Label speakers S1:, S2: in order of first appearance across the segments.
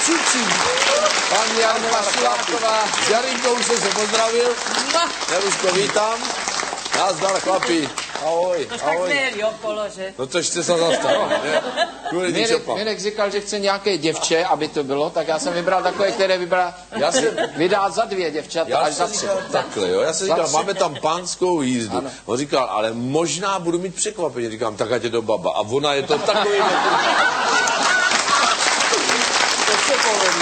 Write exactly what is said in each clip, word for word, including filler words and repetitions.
S1: Košicí. Paní Jarmila Šiláková. S Jarinkou jsem se pozdravil. Jaruško, vítám. Nazdar, chlapi. Ahoj, ahoj. No to jste se zastal.
S2: Mirek, Mirek říkal, že chce nějaké děvče, aby to bylo, tak já jsem vybral takové, které vybral. Já jsem vydal za dvě děvčata, až za tři.
S1: Takhle, jo, já jsem říkal, máme tam pánskou jízdu. Ano. On říkal, ale možná budu mít překvapení. Říkám, tak ať je to baba. A ona je to takový... To se povedlo.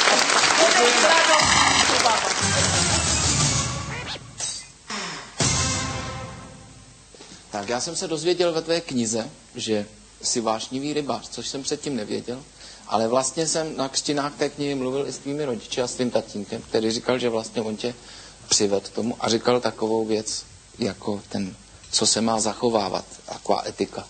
S2: Tak já jsem se dozvěděl ve tvé knize, že jsi vášnivý rybář, což jsem předtím nevěděl, ale vlastně jsem na křtinách té knihy mluvil i s tvými rodiči a s tvým tatínkem, který říkal, že vlastně on tě přived tomu a říkal takovou věc, jako ten, co se má zachovávat, taková etika.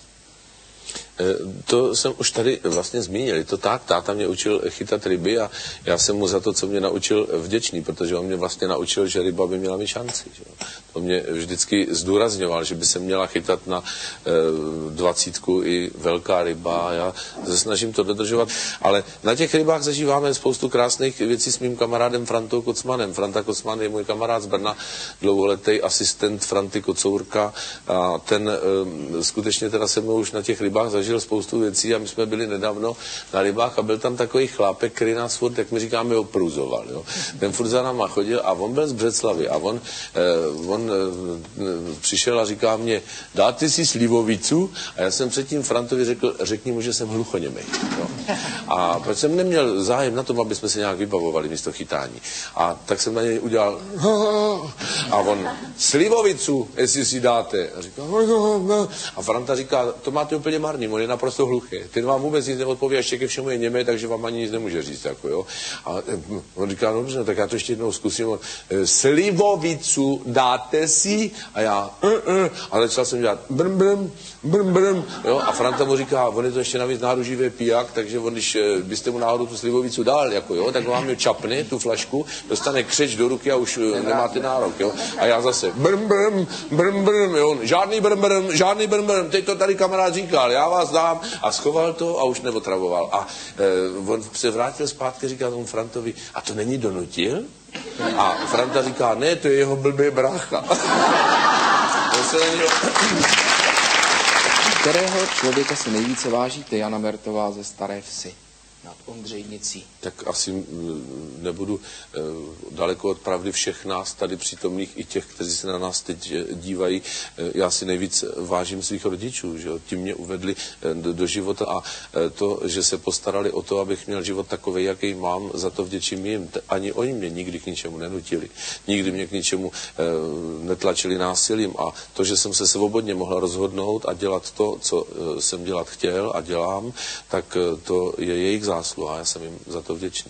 S1: To jsem už tady vlastně zmínil. Je to tak, táta mě učil chytat ryby a já jsem mu za to, co mě naučil, vděčný, protože on mě vlastně naučil, že ryba by měla mít šanci. Že? To mě vždycky zdůrazňoval, že by se měla chytat na e, dvacítku i velká ryba. Já se snažím to dodržovat, ale na těch rybách zažíváme spoustu krásných věcí s mým kamarádem Frantou Kocmanem. Franta Kocman je můj kamarád z Brna, dlouholetý asistent Franty Kocourka a ten e, skutečně teda se mnou už na těch rybách zažil spoustu věcí a my jsme byli nedávno na rybách a byl tam takový chlápek, který nás furt, jak my říkáme, opruzoval. Jo. Ten furt za náma chodil a on byl z Břeclavy a on, eh, on eh, přišel a říká mě, dáte si slivovicu? A já jsem předtím Frantovi řekl, řekni mu, že jsem hluchoněmej. Jo. A proč jsem neměl zájem na tom, aby jsme se nějak vybavovali místo chytání. A tak jsem na něj udělal a on, slivovicu, jestli si dáte. A říká, a Franta říká, to máte úplně marný, on je naprosto hluchý. Ten vám vůbec nic neodpoví, ještě ke všemu je němé, takže vám ani nic nemůže říct. Jako, jo. A on říká, no dobře, no, tak já to ještě jednou zkusím. On, slivovicu dáte si? A já, uh, uh, a začal jsem dělat brm, brm, brm, brm, jo. A Franta mu říká, on je to ještě navíc náruživý pijak, takže on, když byste mu náhodou tu slivovicu dal, jako, jo, tak vám ji čapne, tu flašku, dostane křeč do ruky a už nemáte nárok. Jo. A já zase brm, brm, brm, brm, jo. Žádný brm, brm, žádný brm, brm, teď to tady kamarád říkal, já vás dám, a schoval to a už neotravoval. A e, on se vrátil zpátky, říkal tomu Frantovi, a to není donutil? A Franta říká, ne, to je jeho blbý brácha.
S2: Kterého člověka si nejvíce vážíte, Jana Mertová ze Staré Vsi nad Ondřejnicí?
S1: Tak asi nebudu e, daleko od pravdy všech nás tady přítomných, i těch, kteří se na nás teď dívají. E, já si nejvíc vážím svých rodičů, že jo? Ti mě uvedli e, do, do života a e, to, že se postarali o to, abych měl život takový, jaký mám, za to vděčím jim. Ani oni mě nikdy k ničemu nenutili. Nikdy mě k ničemu e, netlačili násilím a to, že jsem se svobodně mohl rozhodnout a dělat to, co e, jsem dělat chtěl a dělám, tak e, to je jejich zásluha a já jsem jim za to vděčný.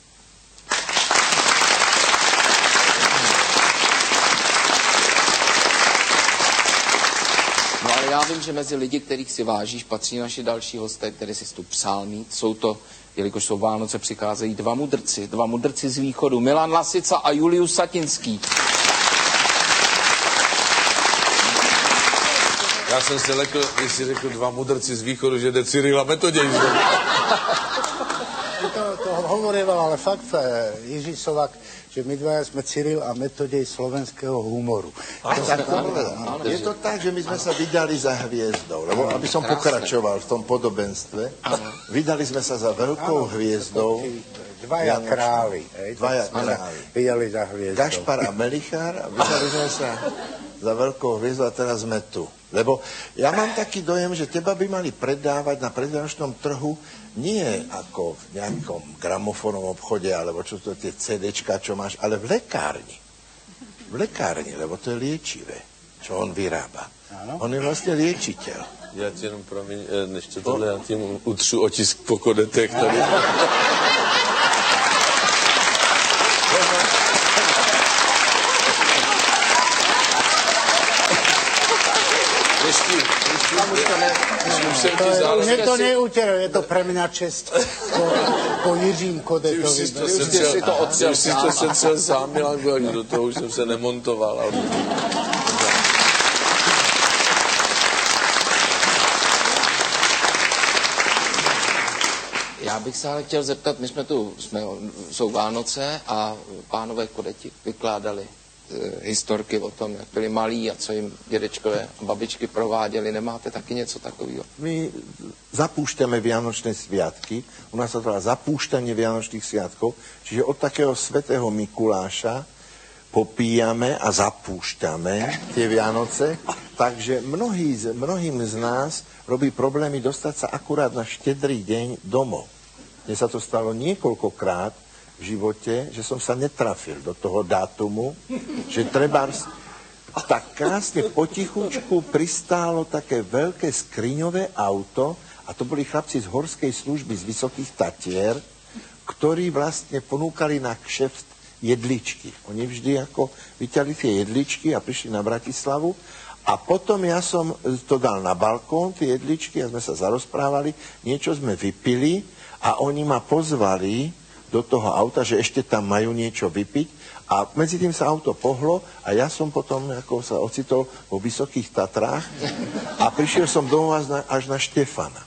S2: No ale já vím, že mezi lidi, kterých si vážíš, patří naši další hosté, které si tu přál mít. Jsou to, jelikož jsou Vánoce, přicházejí dva mudrci, dva mudrci z východu, Milan Lasica a Julius Satinský.
S1: Já jsem si lekl, když si řekl dva mudrci z východu, že jde Cyril a Metoděj.
S3: To, to hovoril, ale fakt Jiří Sovák, že my dva jsme Cyril a Metoděj slovenského humoru.
S4: To tak to ano, je to tak, že my jsme se vydali za hviezdou, lebo aby som pokračoval v tom podobenstve, vydali jsme se za velkou ano, hviezdou.
S3: Dvaja králi.
S4: Dvaja králi.
S3: Vydali za hviezdou.
S4: Gašpar a Melichár a vydali jsme se za velkou hviezdu a teraz jsme tu. Lebo ja mám taký dojem, že teba by mali predávať na predvánočnom trhu nie ako v nejakom gramofónovom obchode, alebo čo to tie CDčka, čo máš, ale v lekárni. V lekárni, lebo to je liečivé, čo on vyrába. Ano. On je vlastne liečiteľ.
S1: Já ti jenom promiň, než to tohle, já ti utřu otisk po kodetech tady.
S3: Mne to neutěruje, je to pre mňa čest po, po Jiřím Kodetovi.
S1: Už si to setřel sám, Milanku, a do toho už jsem se nemontoval. Ale...
S2: Já Já bych se ale chtěl zeptat, my jsme tu, jsme, jsou Vánoce a pánové Kodeti vykládali e, historky o tom, jak byli malí a co jim dědečkové a babičky prováděli. Nemáte taky něco takového?
S4: My zapúšťame Vianočné sviatky, u nás sa to volá zapúšťanie Vianočných sviatkov, čiže od takého svätého Mikuláša popíjame a zapúšťame tie Vianoce, takže mnohí, mnohým z nás robí problémy dostať sa akurát na štedrý deň domov. Mne sa to stalo niekoľkokrát v živote, že som sa netrafil do toho dátumu, že treba tak krásne potichučku pristálo také veľké skriňové auto a to boli chlapci z horskej služby z Vysokých Tatier, ktorí vlastne ponúkali na kšeft jedličky. Oni vždy ako vyťali tie jedličky a prišli na Bratislavu a potom ja som to dal na balkón, tie jedličky a sme sa zarozprávali, niečo sme vypili a oni ma pozvali do toho auta, že ešte tam majú niečo vypiť a medzi tým sa auto pohlo a ja som potom ako sa ocitol vo Vysokých Tatrách a prišiel som domov až na Štefana.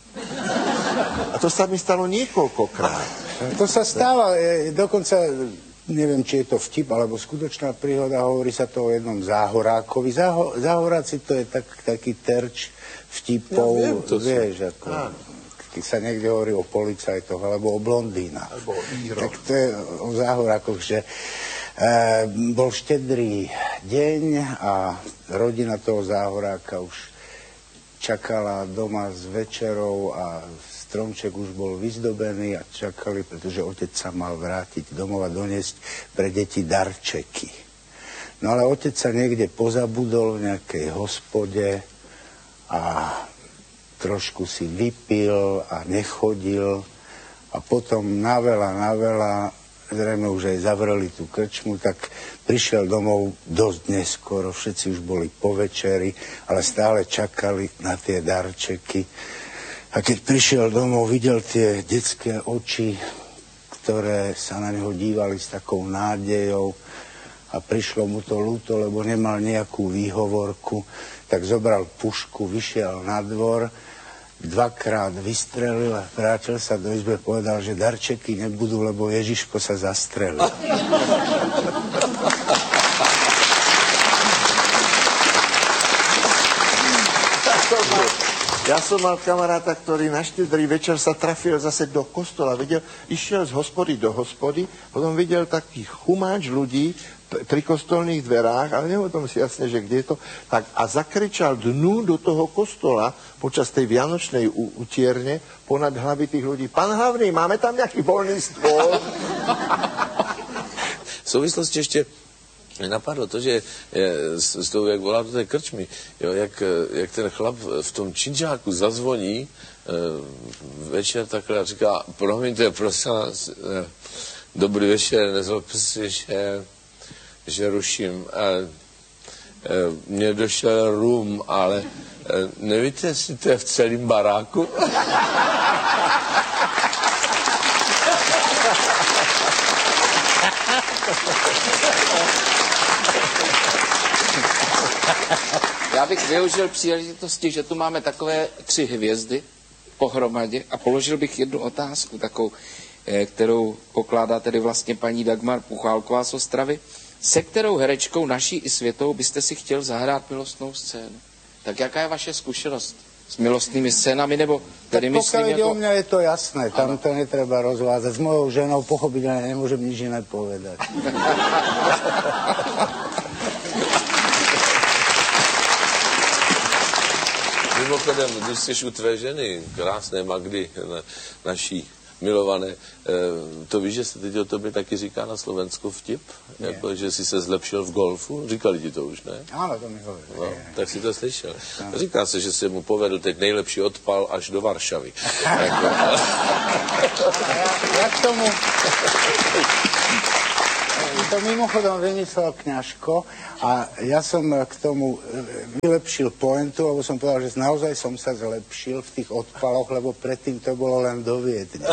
S4: A to sa mi stalo niekoľkokrát.
S3: To sa stáva, dokonca neviem, či je to vtip, alebo skutočná príhoda, hovorí sa to o jednom záhorákovi. Záho, záhoráci to je tak, taký terč vtipov, ja viem, to vieš, ako, keď sa niekde hovorí o policajtoch, alebo o blondínach. Alebo o tak to je o záhorákoch, že e, bol štedrý deň a rodina toho záhoráka už čakala doma s večerou a stromček už bol vyzdobený a čakali, pretože otec sa mal vrátiť domov a doniesť pre deti darčeky. No ale otec sa niekde pozabudol v nejakej hospode a trošku si vypil a nechodil a potom na veľa, na veľa, zrejme už aj zavreli tú krčmu, tak prišiel domov dosť neskoro, všetci už boli po večeri, ale stále čakali na tie darčeky. A keď prišiel domov, videl tie detské oči, ktoré sa na neho dívali s takou nádejou a prišlo mu to ľúto, lebo nemal nejakú výhovorku, tak zobral pušku, vyšiel na dvor, dvakrát vystrelil a vrátil sa do izby a povedal, že darčeky nebudú, lebo Ježiško sa zastrelil.
S4: Ja som mal kamaráta, ktorý na štedrý večer sa trafil zase do kostola. Videl, išiel z hospody do hospody, potom videl taký chumáč ľudí pri kostolných dverách, ale nehovorím si jasne, že kde je to, tak a zakričal dnu do toho kostola počas tej vianočnej utierne ponad hlavy tých ľudí. Pán hlavný, máme tam nejaký voľný stôl?
S1: V souvislosti ještě mě napadlo to, že s, s tou, jak volá do té krčmy, jo, jak, jak ten chlap v tom činžáku zazvoní e, večer takhle a říká, promiňte, prosím vás, e, dobrý večer, nezlobte si, že, že ruším. E, e, mně došel rum, ale e, nevíte, jestli to je v celém baráku?
S2: Já bych využil příležitosti, že tu máme takové tři hvězdy pohromadě a položil bych jednu otázku, takovou, kterou pokládá tedy vlastně paní Dagmar Puchálková z Ostravy. Se kterou herečkou naší i světou byste si chtěl zahrát milostnou scénu? Tak jaká je vaše zkušenost s milostnými scénami, nebo tady
S3: tak
S2: myslím
S3: jako...
S2: jako...
S3: o mňa je to jasné, tam ano. To netreba rozvázať. S mojou ženou pochopiteľne nemôžem nič iné povedať.
S1: Mimochodem, když jsi u tvé ženy, krásné Magdy, na, naší milované, to víš, že se teď o tobě taky říká na Slovensku vtip? Jako, že jsi se zlepšil v golfu? Říkali ti to už, ne?
S3: Áno, to mi hovorí.
S1: No, tak si to slyšel. No. Říká se, že se mu povedl teď nejlepší odpal až do Varšavy. Jako, ale...
S3: ja, ja k tomu... To mimochodom vymyslel Kňažko a ja som k tomu vylepšil pointu, lebo som povedal, že naozaj som sa zlepšil v tých odpaloch, lebo predtým to bolo len do Viedne.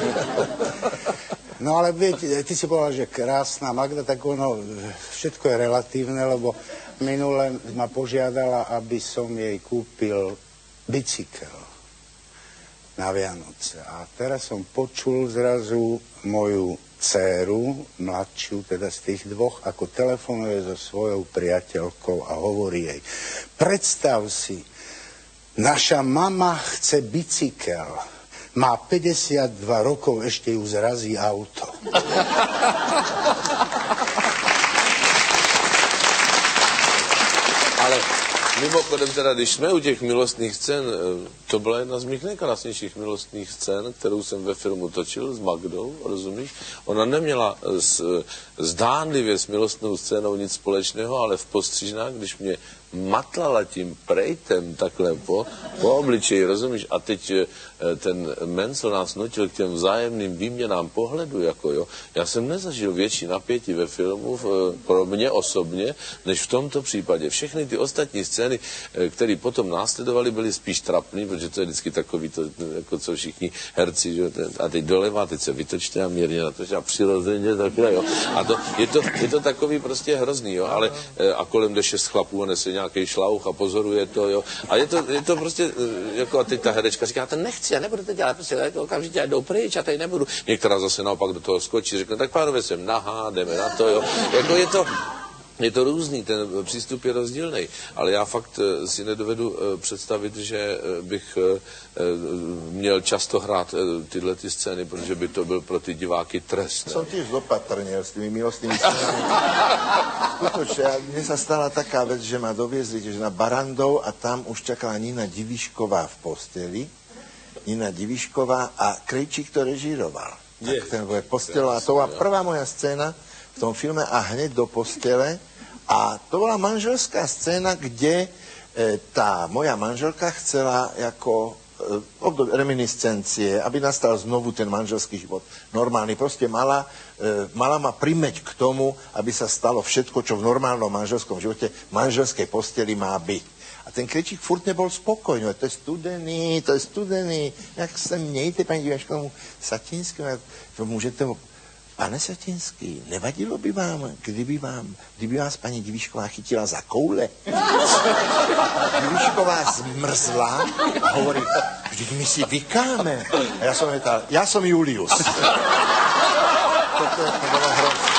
S3: No ale viete, ty si povedal, že krásna Magda, tak ono, všetko je relatívne, lebo minule ma požiadala, aby som jej kúpil bicykel. na Vianoce. A teraz som počul zrazu moju dcéru, mladšiu, teda z tých dvoch, ako telefonuje so svojou priateľkou a hovorí jej: predstav si, naša mama chce bicykel. Má päťdesiatdva rokov, ešte ju zrazí auto.
S1: Ale mimochodem teda, když jsme u těch milostných scén, to byla jedna z mých nejkrásnějších milostných scén, kterou jsem ve filmu točil s Magdou, rozumíš? Ona neměla s, zdánlivě s milostnou scénou nic společného, ale v postřižnách, když mě matlala tím prejtem takhle po, po obličeji, rozumíš? A teď ten Mencel nás nutil k těm vzájemným výměnám pohledu, jako jo. Já jsem nezažil větší napětí ve filmu pro mě osobně, než v tomto případě. Všechny ty ostatní scény, které potom následovaly, byly spíš trapný, protože to je vždycky takový, to, jako co všichni herci, že? A teď doleva, teď se vytočte a mírně natočte a přirozeně takhle, jo. A to, je, to, je to takový prostě hrozný, jo. Ale a kolem jde šest chlapů a nese nějaký šlauch a pozoruje to, jo. A je to, je to prostě, jako a teď ta herečka říká, to nechci, já nebudu to dělat, prostě to okamžitě jdou pryč, já tady nebudu. Některá zase naopak do toho skočí, řekne, tak pánové, jsem nahá, jdeme na to, jo. Jako je to, je to různý, ten přístup je rozdílný, ale já fakt si nedovedu představit, že bych měl často hrát tyhle ty scény, protože by to byl pro ty diváky trest.
S4: Som tiež zopatrnil s tými milostnými scénami. Skutočne, mne sa stala taká vec, že ma doviezli tiež na Barandov a tam už čakala Nina Divišková v posteli. Nina Divišková a Krejčík to režíroval. Tak ten bude postel a to bola prvá moja scéna v tom filme a hneď do postele. A to bola manželská scéna, kde e, tá moja manželka chcela ako e, obdobie reminiscencie, aby nastal znovu ten manželský život normálny. Proste mala, e, mala ma primeť k tomu, aby sa stalo všetko, čo v normálnom manželskom živote v manželskej posteli má byť. A ten Krejčík furt nebol spokojný. To je studený, to je studený. Jak se mějte, paní Diviškovu Satinskému, můžete ho... Pane Satinský, nevadilo by vám, kdyby, vám, kdyby vás paní Divišková chytila za koule? Divišková zmrzla a hovorí, vždyť my si vykáme. A já jsem větal, já jsem Julius. to, to, to bylo hrozné.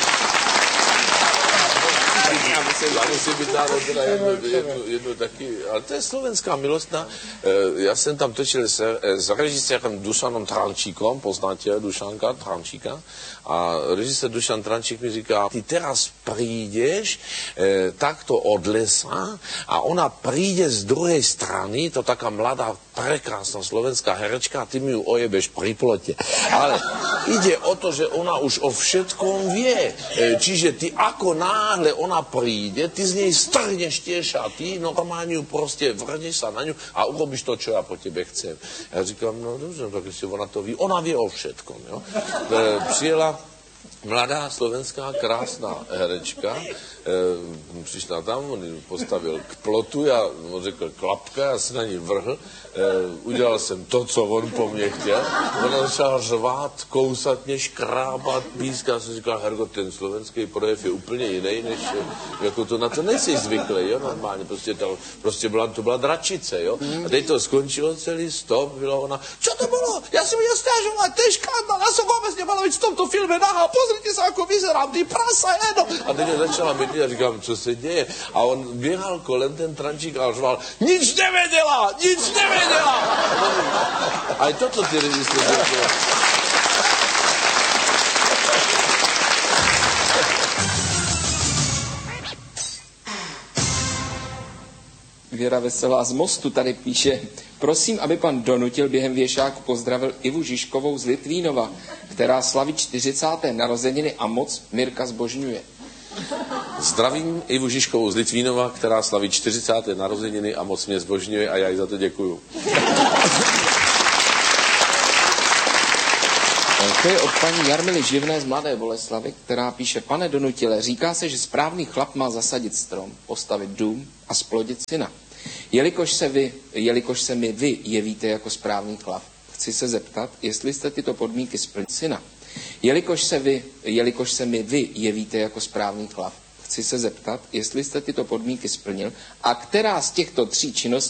S1: Já musím vytáhnout teda jednu, jednu, jednu taky, ale to je slovenská milostná. Já jsem tam točil s, s režisérem Dušanom Trančíkom, poznáte Dušanka Trančíka, a režisér Dušan Trančík mi říká, ty teraz prídeš e, takto od lesa a ona príde z druhej strany, to taká mladá, prekrásna slovenská herečka a ty mi ju ojebeš pri plote. Ale ide o to, že ona už o všetkom vie. E, čiže ty ako náhle ona príde, ty z nej strhneš tiež a ty normálne ju proste vrneš sa na ňu a urobíš to, čo ja po tebe chcem. Ja říkám, no dobře, tak si ona to ví. Ona vie o všetkom, jo. E, přijela mladá slovenská krásná herečka, e, přišla tam, on ji postavil k plotu, já on řekl klapka, já se na ní vrhl, e, udělal jsem to, co on po mně chtěl, ona začala řvát, kousat mě, škrábat, pískat, já jsem říkal, Hergo, ten slovenský projev je úplně jiný, než jako to na to nejsi zvyklý, jo, normálně, prostě, to, prostě byla, to byla dračice, jo, a teď to skončilo celý, stop, byla ona, čo to bylo, já si měl stážovat, to je škandál, já jsem vůbec nemala být v tomto filme nahá, pozrite se, jako vyzerám, ty prasa, jedno. A teď začala bydlit a říkám, co se děje. A on běhal kolem ten Trančík a řval, nic nevěděla, nic nevěděla. A i toto ty režistéři dělá.
S2: Věra Veselá z Mostu tady píše, prosím, aby pan Donutil během věšáku pozdravil Ivu Žižkovou z Litvínova, která slaví čtyřicáté narozeniny a moc Mirka zbožňuje.
S1: Zdravím Ivu Žižkovou z Litvínova, která slaví čtyřicáté narozeniny a moc mě zbožňuje a já jí za to děkuju.
S2: To je od paní Jarmily Živné z Mladé Boleslavy, která píše, pane Donutile, říká se, že správný chlap má zasadit strom, postavit dům a splodit syna. Jelikož se, vy, jelikož se mi vy jevíte jako správný chlap, chci se zeptat, jestli jste tyto podmínky splnil syna. Jelikož se, vy, jelikož se mi vy jevíte jako správný chlap, chci se zeptat, jestli jste tyto podmínky splnil a která z těchto tří činností